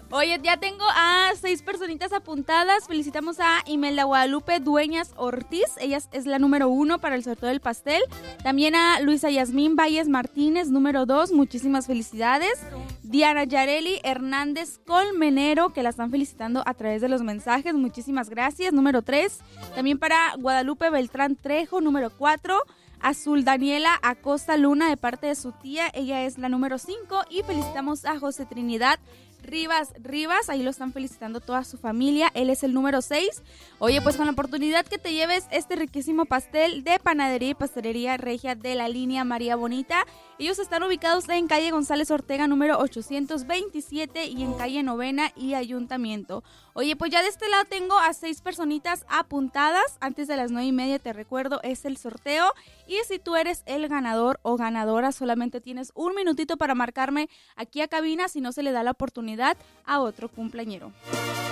Oye, ya tengo a 6 personitas apuntadas. Felicitamos a Imelda Guadalupe Dueñas Ortiz. Ella es la número 1 para el sorteo del pastel. También a Luisa Yasmín Valles Martínez, número 2. Muchísimas felicidades. Diana Yareli Hernández Colmenero, que la están felicitando a través de los mensajes. Muchísimas gracias. Número 3. También para Guadalupe Beltrán Trejo, número 4. Azul Daniela Acosta Luna, de parte de su tía. Ella es la número 5. Y felicitamos a José Trinidad Rivas, ahí lo están felicitando toda su familia, él es el número 6. Oye, pues con la oportunidad que te lleves este riquísimo pastel de Panadería y Pastelería Regia de la línea María Bonita. Ellos están ubicados en calle González Ortega número 827 y en calle Novena y Ayuntamiento. Oye, pues ya de este lado tengo a 6 personitas apuntadas. Antes de las 9:30, te recuerdo, es el sorteo. Y si tú eres el ganador o ganadora, solamente tienes un minutito para marcarme aquí a cabina, si no se le da la oportunidad a otro cumpleañero.